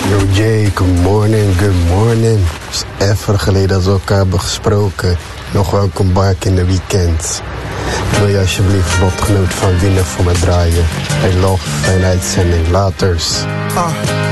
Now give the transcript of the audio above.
Yo Jay, good morning, good morning. Het is even geleden dat we elkaar hebben gesproken. Nog welkom back in de weekend. Wil je alsjeblieft lotgenoot van Winnen voor me draaien? Hey love, fijne uitzending, laters.